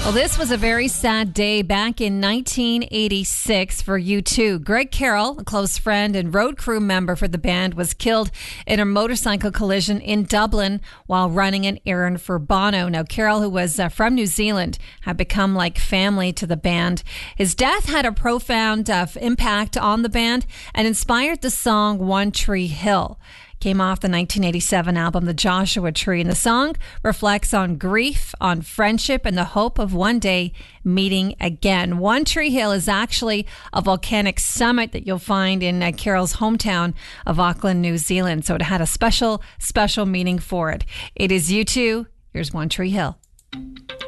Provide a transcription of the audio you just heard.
Well, this was a very sad day back in 1986 for U2. Greg Carroll, a close friend and road crew member for the band, was killed in a motorcycle collision in Dublin while running an errand for Bono. Now, Carroll, who was from New Zealand, had become like family to the band. His death had a profound impact on the band and inspired the song One Tree Hill. Came off the 1987 album The Joshua Tree, and the song reflects on grief, on friendship, and the hope of one day meeting again. One Tree Hill is actually a volcanic summit that you'll find in Carroll's hometown of Auckland, New Zealand, so it had a special meaning for it. It is U2. Here's One Tree Hill.